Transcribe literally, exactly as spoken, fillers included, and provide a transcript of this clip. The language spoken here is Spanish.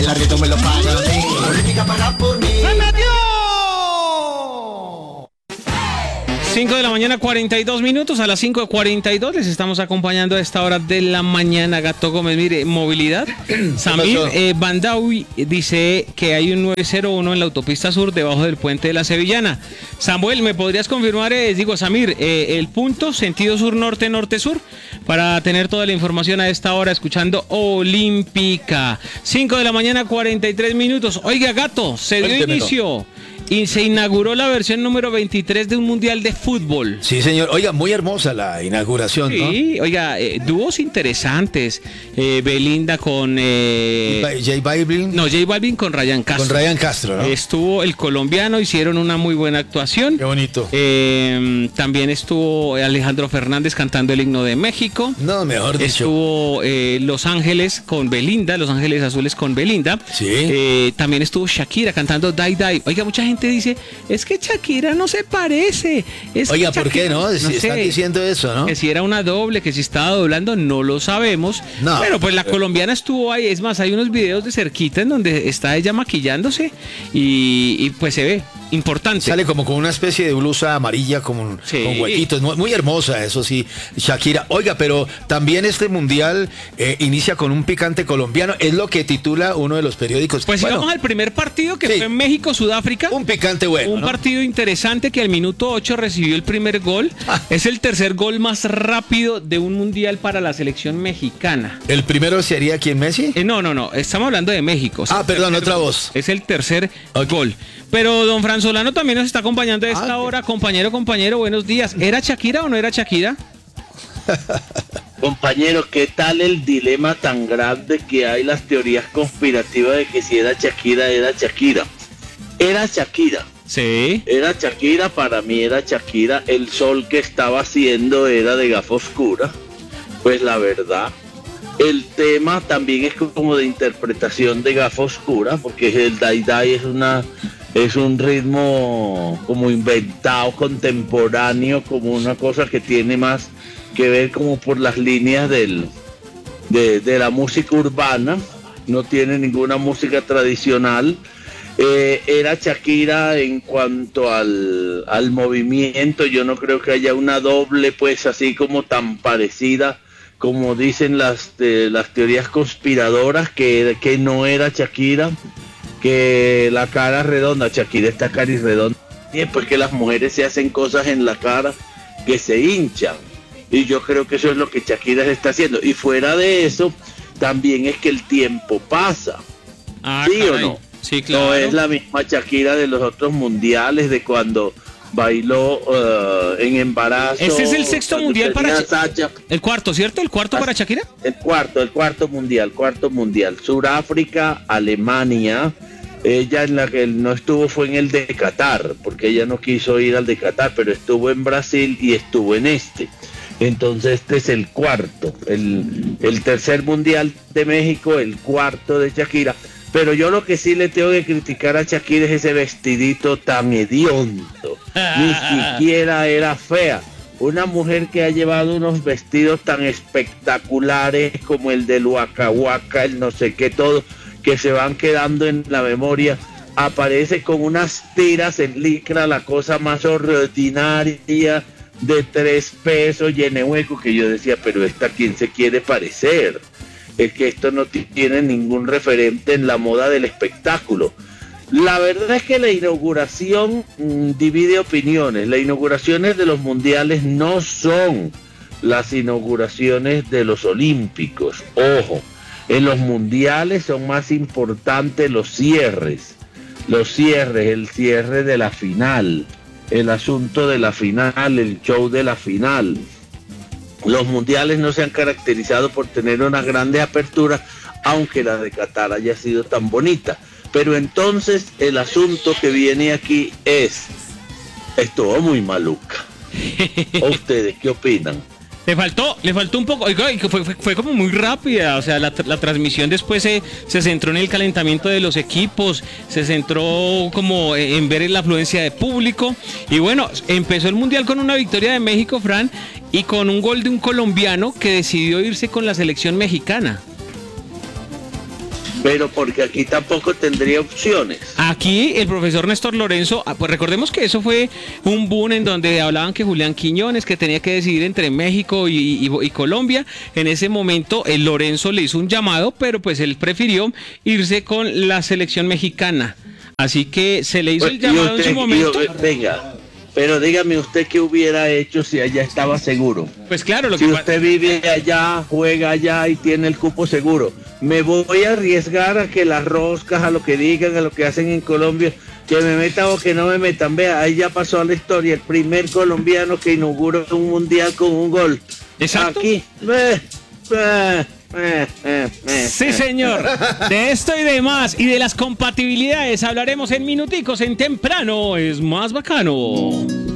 arriendo me lo paga a mí. Política paga por mí. ¡Se metió! cinco de la mañana, cuarenta y dos minutos. A las cinco y cuarenta y dos les estamos acompañando a esta hora de la mañana. Gato Gómez, mire, movilidad. Samir eh, Bandawi dice que hay un nueve cero uno en la autopista sur debajo del puente de la Sevillana. Samuel, ¿me podrías confirmar, eh, digo Samir, eh, el punto sentido sur-norte, norte-sur? Para tener toda la información a esta hora, escuchando Olímpica. cinco de la mañana, cuarenta y tres minutos. Oiga, Gato, se dio Cuéntemelo. inicio y se inauguró la versión número veintitrés de un mundial de fútbol. Sí, señor. Oiga, muy hermosa la inauguración, ¿no? Sí, oiga, eh, dúos interesantes. Eh, Belinda con... Eh, J Balvin. no, J Balvin con Ryan Castro. Con Ryan Castro, ¿no? Estuvo el colombiano, hicieron una muy buena actuación. Qué bonito. Eh, también estuvo Alejandro Fernández cantando el himno de México. No, mejor dicho. Estuvo eh, Los Ángeles con Belinda, Los Ángeles Azules con Belinda. Sí. Eh, también estuvo Shakira cantando Die Die. Oiga, mucha gente dice, es que Shakira no se parece. Es Oiga, que ¿por qué Shakira- no? Si no están sé, diciendo eso, ¿no? que si era una doble, que si estaba doblando, no lo sabemos. No. Pero pues la colombiana estuvo ahí. Es más, hay unos videos de cerquita en donde está ella maquillándose y, y pues se ve importante. Sale como con una especie de blusa amarilla como Sí. con huequitos, muy, muy hermosa, eso sí, Shakira. Oiga, pero también este mundial eh, inicia con un picante colombiano, es lo que titula uno de los periódicos. Pues Bueno, vamos al primer partido que sí. fue en México-Sudáfrica. un picante bueno, Un ¿no? partido interesante que al minuto ocho recibió el primer gol. Ah. Es el tercer gol más rápido de un mundial para la selección mexicana. ¿El primero sería quién, Messi? Eh, no, no, no, estamos hablando de México. Es Ah, el perdón, tercer otra gol. voz. Es el tercer Ok. gol. Pero don Fran Solano también nos está acompañando a esta Ah, hora. Compañero, compañero, buenos días. ¿Era Shakira o no era Shakira? Compañero, ¿qué tal el dilema tan grande que hay las teorías conspirativas de que si era Shakira, era Shakira? Era Shakira. Sí. Era Shakira, para mí era Shakira. El sol que estaba haciendo era de gafa oscura. Pues la verdad, el tema también es como de interpretación de gafa oscura, porque el Dai Dai es una es un ritmo como inventado, contemporáneo, como una cosa que tiene más que ver como por las líneas del de, de la música urbana, no tiene ninguna música tradicional. Eh, era Shakira en cuanto al, al movimiento. Yo no creo que haya una doble pues así como tan parecida como dicen las, eh, las teorías conspiradoras, que, que no era Shakira, que la cara redonda, Shakira está cara y redonda, y después que las mujeres se hacen cosas en la cara que se hinchan, y yo creo que eso es lo que Shakira se está haciendo. Y fuera de eso, también es que el tiempo pasa. Ah, ¿Sí caray. o no? Sí, claro. No es la misma Shakira de los otros mundiales, de cuando bailó uh, en embarazo. Este es el sexto cuando mundial para tenía Sha- Sacha. El cuarto, ¿cierto? ¿El cuarto para Shakira? El cuarto, el cuarto mundial, cuarto mundial. Suráfrica, Alemania. Ella en la que no estuvo fue en el de Qatar, porque ella no quiso ir al de Qatar, pero estuvo en Brasil y estuvo en este. Entonces este es el cuarto, el, el tercer mundial de México, el cuarto de Shakira. Pero yo lo que sí le tengo que criticar a Shakira es ese vestidito tan hediondo. Ni siquiera era fea. Una mujer que ha llevado unos vestidos tan espectaculares como el del Waka Waka, el no sé qué todo, que se van quedando en la memoria, aparece con unas tiras en licra, la cosa más ordinaria, de tres pesos, llene hueco, que yo decía, pero esta quién se quiere parecer. Es que esto no t- tiene ningún referente en la moda del espectáculo. La verdad es que la inauguración mmm, divide opiniones. Las inauguraciones de los mundiales no son las inauguraciones de los olímpicos. Ojo, en los mundiales son más importantes los cierres. Los cierres, el cierre de la final, el asunto de la final, el show de la final. Los mundiales no se han caracterizado por tener unas grandes aperturas, aunque la de Qatar haya sido tan bonita. Pero entonces el asunto que viene aquí es, estuvo muy maluca. ¿O ustedes qué opinan? Le faltó, le faltó un poco, oiga, y fue, fue, fue como muy rápida, o sea, la, la transmisión después se, se centró en el calentamiento de los equipos, se centró como en ver la afluencia de público, y bueno, empezó el Mundial con una victoria de México, Fran, y con un gol de un colombiano que decidió irse con la selección mexicana. pero porque aquí tampoco tendría opciones. Aquí el profesor Néstor Lorenzo, ah, pues recordemos que eso fue un boom en donde hablaban que Julián Quiñones, que tenía que decidir entre México y, y, y Colombia. En ese momento el Lorenzo le hizo un llamado, pero pues él prefirió irse con la selección mexicana. Así que se le hizo Pues, el llamado usted, en su momento. yo, venga, pero dígame usted qué hubiera hecho si allá estaba seguro. Pues claro, lo Si que usted vive allá, juega allá y tiene el cupo seguro, me voy a arriesgar a que las roscas, a lo que digan, a lo que hacen en Colombia, que me metan o que no me metan. Vea, ahí ya pasó a la historia, el primer colombiano que inauguró un mundial con un gol. Exacto. Aquí, ve, ve. Eh, eh, eh, Sí, señor. De esto y de más y de las compatibilidades hablaremos en minuticos en Temprano es más bacano.